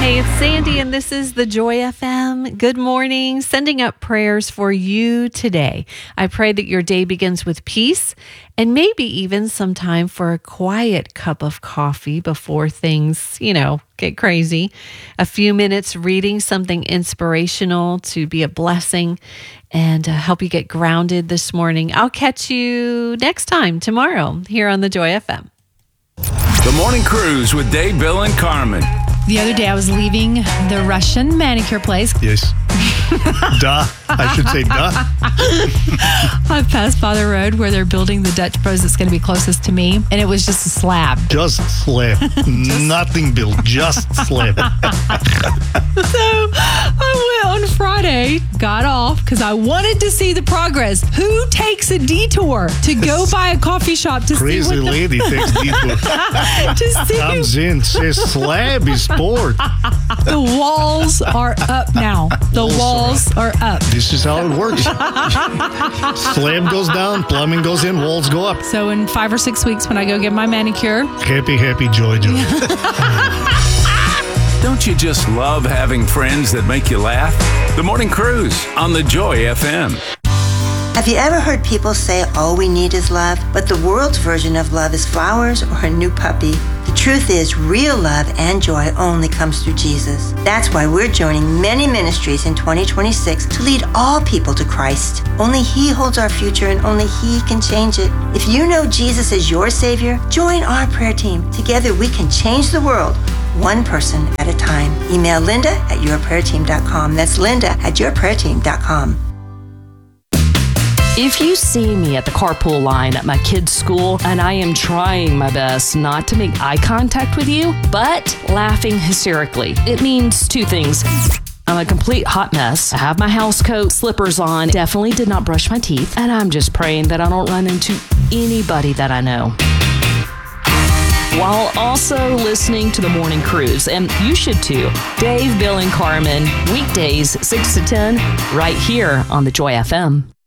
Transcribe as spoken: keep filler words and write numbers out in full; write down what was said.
Hey, it's Sandy, and this is the Joy F M. Good morning. Sending up prayers for you today. I pray that your day begins with peace and maybe even some time for a quiet cup of coffee before things, you know, get crazy. A few minutes reading something inspirational to be a blessing and uh, help you get grounded this morning. I'll catch you next time tomorrow here on the Joy F M. The Morning Cruise with Dave, Bill, and Carmen. The other day I was leaving the Russian manicure place. Yes. Duh. I should say duh. I passed by the road where they're building the Dutch Bros that's going to be closest to me, and it was just a slab. Just slab. Nothing built. Just slab. So I went on Friday, got off because I wanted to see the progress. Who takes a detour to go by a coffee shop to Crazy see what the, lady takes detour. to see Comes in, says slab is sport. the walls are up now. The Walls walls are up. This is how it works. Slab goes down, plumbing goes in, walls go up. So in five or six weeks when I go get my manicure, Happy, happy, joy, joy. Don't you just love having friends that make you laugh? The Morning Cruise on the Joy F M. Have you ever heard people say all we need is love, but the world's version of love is flowers or a new puppy? The truth is, real love and joy only comes through Jesus. That's why we're joining many ministries in twenty twenty-six to lead all people to Christ. Only He holds our future and only He can change it. If you know Jesus as your Savior, join our prayer team. Together we can change the world, one person at a time. Email Linda at your prayer team dot com. That's Linda at your prayer team dot com. If you see me at the carpool line at my kid's school, and I am trying my best not to make eye contact with you, but laughing hysterically, it means two things. I'm a complete hot mess. I have my house coat, slippers on, definitely did not brush my teeth, and I'm just praying that I don't run into anybody that I know. While also listening to The Morning Cruise, and you should too. Dave, Bill, and Carmen, weekdays six to ten, right here on the Joy F M.